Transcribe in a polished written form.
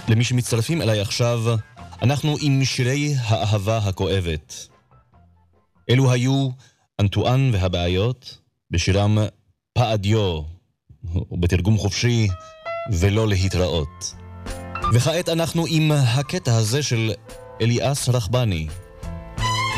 למי שמצטרפים אליי עכשיו, אנחנו עם שירי האהבה הכואבת. אלו היו אנטואן והבעיות בשירם פאדיו, ובתרגום חופשי ולא להתראות. וכעת אנחנו עם הקטע הזה של אליאס רחבני.